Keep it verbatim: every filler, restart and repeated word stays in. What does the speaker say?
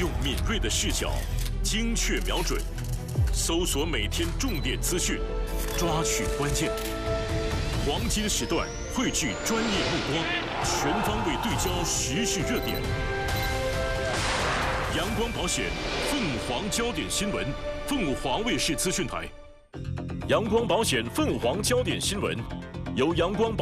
用敏锐的视角，精确瞄准，搜索每天重点资讯，抓取关键。黄金时段汇聚专业目光，全方位对焦时事热点。阳光保险凤凰焦点新闻，凤凰卫视资讯台。阳光保险凤凰焦点新闻由阳光保。